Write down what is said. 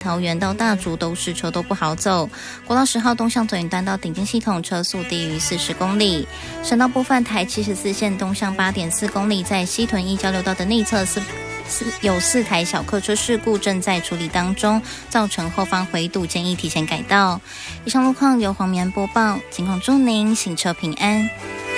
桃园到大竹都市车都不好走，国道10号东向左营段到顶尖系统车速低于40公里。省道部分，台74线东向8.4公里，在西屯一交流道的内侧有4台小客车事故正在处理当中，造成后方回堵，建议提前改道。以上路况由黄明安播报，尽管祝您行车平安。